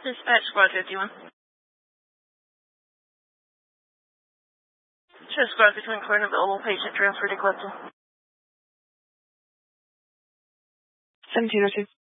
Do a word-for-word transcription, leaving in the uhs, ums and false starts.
Dispatch Squad fifty-one. Show Squad between current available patient transfer to Clifton. seventeen oh two.